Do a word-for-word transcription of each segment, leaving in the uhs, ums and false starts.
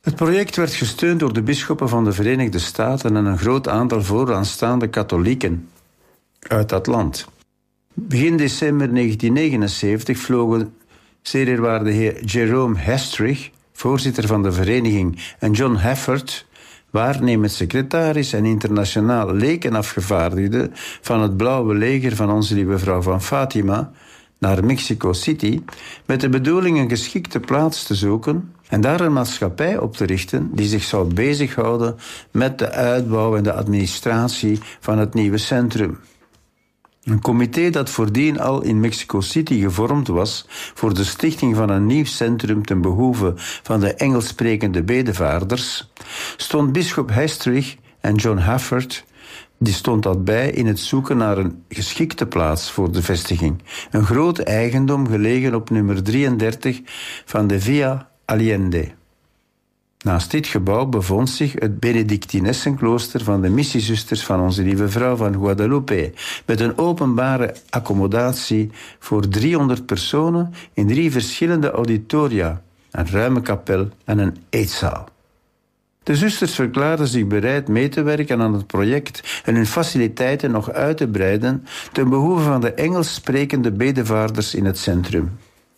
Het project werd gesteund door de bisschoppen van de Verenigde Staten en een groot aantal vooraanstaande katholieken uit dat land. Begin december negentien negenenzeventig vlogen zeer eerwaarde heer Jerome Hestrich, voorzitter van de vereniging, en John Hafford, waarnemend secretaris en internationaal lekenafgevaardigde van het Blauwe Leger van Onze Lieve Vrouw van Fatima, naar Mexico City, met de bedoeling een geschikte plaats te zoeken en daar een maatschappij op te richten die zich zou bezighouden met de uitbouw en de administratie van het nieuwe centrum. Een comité dat voordien al in Mexico City gevormd was voor de stichting van een nieuw centrum ten behoeve van de Engels sprekende bedevaarders, stond bisschop Hestrich en John Hafford, die stond dat bij in het zoeken naar een geschikte plaats voor de vestiging. Een groot eigendom gelegen op nummer drieëndertig van de Via Allende. Naast dit gebouw bevond zich het Benedictinessenklooster van de missiezusters van Onze Lieve Vrouw van Guadalupe, met een openbare accommodatie voor driehonderd personen in drie verschillende auditoria, een ruime kapel en een eetzaal. De zusters verklaarden zich bereid mee te werken aan het project en hun faciliteiten nog uit te breiden ten behoeve van de Engels sprekende bedevaarders in het centrum.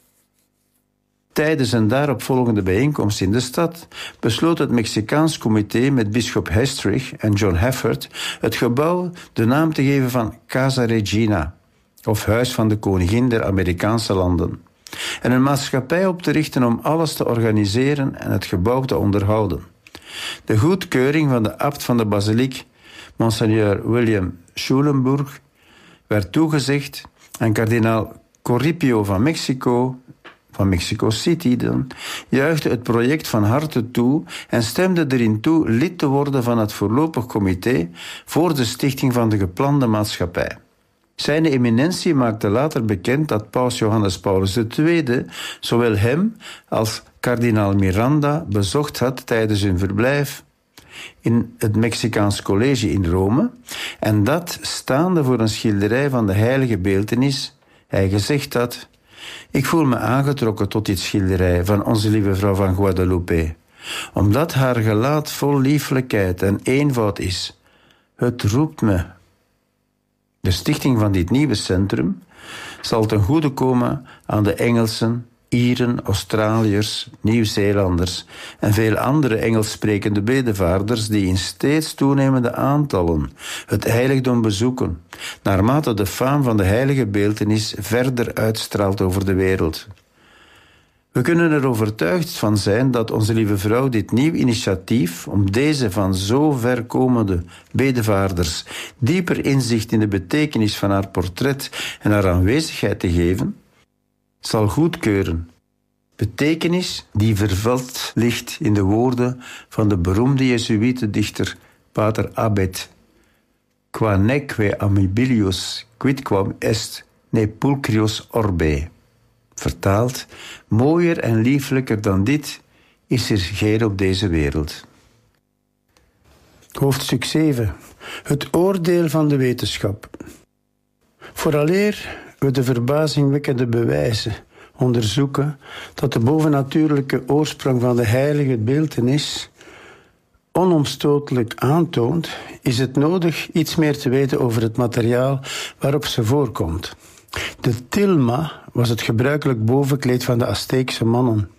Tijdens een daaropvolgende bijeenkomst in de stad besloot het Mexicaans comité met bisschop Hestrich en John Hafford het gebouw de naam te geven van Casa Regina, of Huis van de Koningin der Amerikaanse landen, en een maatschappij op te richten om alles te organiseren en het gebouw te onderhouden. De goedkeuring van de abt van de basiliek, Monseigneur William Schulenburg, werd toegezegd en kardinaal Corripio van Mexico, van Mexico City dan, juichte het project van harte toe en stemde erin toe lid te worden van het voorlopig comité voor de stichting van de geplande maatschappij. Zijne eminentie maakte later bekend dat paus Johannes Paulus de Tweede zowel hem als kardinaal Miranda bezocht had tijdens hun verblijf in het Mexicaans College in Rome, en dat, staande voor een schilderij van de heilige beeltenis, hij gezegd had: ik voel me aangetrokken tot dit schilderij van Onze Lieve Vrouw van Guadalupe, omdat haar gelaat vol liefelijkheid en eenvoud is. Het roept me. De stichting van dit nieuwe centrum zal ten goede komen aan de Engelsen, Ieren, Australiërs, Nieuw-Zeelanders en veel andere Engels sprekende bedevaarders die in steeds toenemende aantallen het heiligdom bezoeken, naarmate de faam van de heilige beeltenis verder uitstraalt over de wereld. We kunnen er overtuigd van zijn dat Onze Lieve Vrouw dit nieuw initiatief om deze van zo ver komende bedevaarders dieper inzicht in de betekenis van haar portret en haar aanwezigheid te geven, zal goedkeuren. Betekenis die vervuld ligt in de woorden van de beroemde Jezuïetendichter Pater Abet: qua neque amabilius quidquam est ne pulchrius orbe. Vertaald: mooier en lieflijker dan dit is er geen op deze wereld. Hoofdstuk zeven. Het oordeel van de wetenschap. Vooraleer we de verbazingwekkende bewijzen onderzoeken dat de bovennatuurlijke oorsprong van de heilige beeltenis onomstotelijk aantoont, is het nodig iets meer te weten over het materiaal waarop ze voorkomt. De tilma was het gebruikelijk bovenkleed van de Azteekse mannen.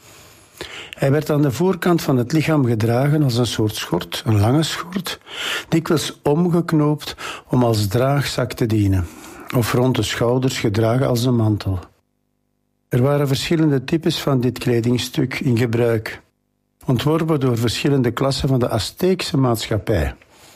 Hij werd aan de voorkant van het lichaam gedragen als een soort schort, een lange schort, dikwijls omgeknoopt om als draagzak te dienen, of rond de schouders gedragen als een mantel. Er waren verschillende types van dit kledingstuk in gebruik, ontworpen door verschillende klassen van de Azteekse maatschappij.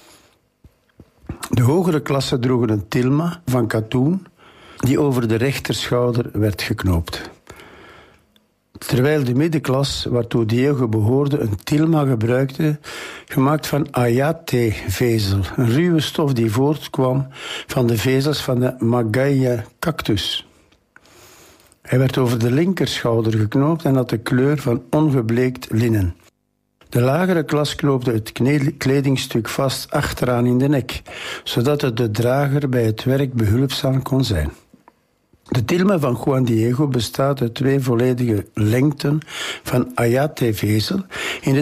De hogere klassen droegen een tilma van katoen, die over de rechterschouder werd geknoopt. Terwijl de middenklas, waartoe Diego behoorde, een tilma gebruikte, gemaakt van ayate-vezel, een ruwe stof die voortkwam van de vezels van de Magaia-cactus. Hij werd over de linkerschouder geknoopt en had de kleur van ongebleekt linnen. De lagere klas knoopte het kledingstuk vast achteraan in de nek, zodat het de drager bij het werk behulpzaam kon zijn. De tilma van Juan Diego bestaat uit twee volledige lengten van ayate-vezel. In